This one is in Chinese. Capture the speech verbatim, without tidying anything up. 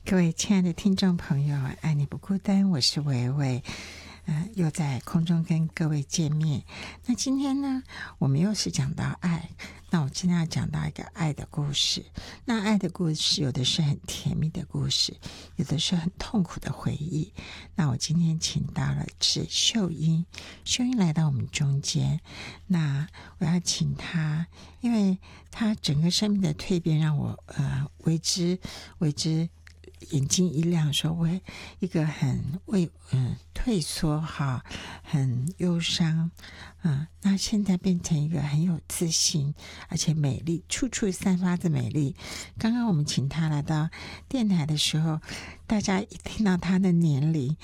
各位亲爱的听众朋友，爱你不孤单，我是维维，呃，又在空中跟各位见面。那今天呢，我们又是讲到爱，那我今天要讲到一个爱的故事。那爱的故事有的是很甜蜜的故事，有的是很痛苦的回忆。那我今天请到了是秀英，秀英来到我们中间。那我要请她，因为她整个生命的蜕变让我呃为之为之眼睛一亮，说我一个很为嗯退缩哈，很忧伤，嗯，那现在变成一个很有自信，而且美丽，处处散发着美丽。刚刚我们请她来到电台的时候，大家一听到她的年龄，